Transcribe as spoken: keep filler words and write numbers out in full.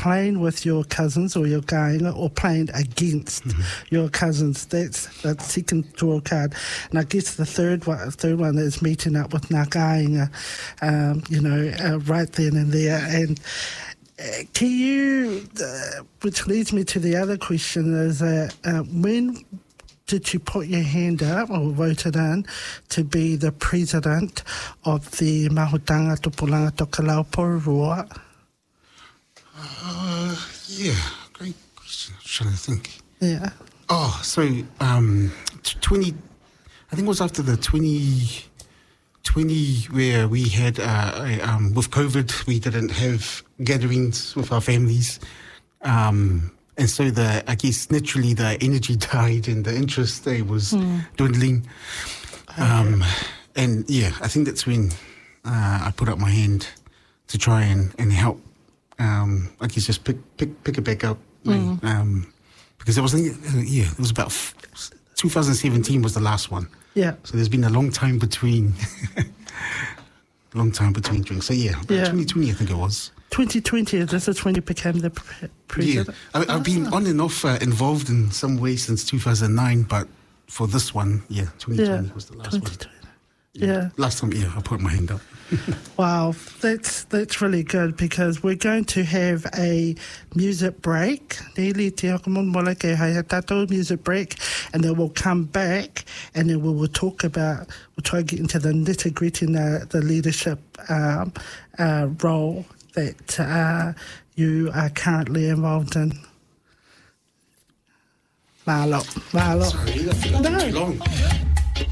playing with your cousins or your kāinga or playing against mm-hmm. your cousins. That's the second draw card. And I guess the third one, third one is meeting up with ngā kāinga, um, you know, uh, right then and there. And uh, can you, uh, which leads me to the other question, is uh, uh, when did you put your hand up or voted in to be the president of the Mahotanga Tupulanga Tokelau Porurua? Uh, yeah, great question. I'm trying to think. Yeah. Oh, so um, twenty. I think it was after the twenty twenty where we had uh, um, with COVID, we didn't have gatherings with our families. Um, And so the, I guess naturally the energy died and the interest there was mm. dwindling. Um, and yeah, I think that's when uh, I put up my hand to try and, and help. Um, I guess just pick pick pick it back up. Mm. Um, because it was, uh, yeah, it was about f- twenty seventeen was the last one. Yeah. So there's been a long time between, long time between drinks. So yeah, about yeah. twenty twenty I think it was. twenty twenty, this is when you became the pre- president? Yeah, I, I've ah. been on and off uh, involved in some way since two thousand nine, but for this one, yeah, twenty twenty yeah, was the last one. Yeah. yeah. Last time, yeah, I put my hand up. Wow, that's that's really good because we're going to have a music break. Music break, and then we'll come back and then we will talk about, we'll try to get into the nitty-gritty, the, the leadership um, uh, role that uh, you are currently involved in. Malo, malo. Sorry, that feels no. too long.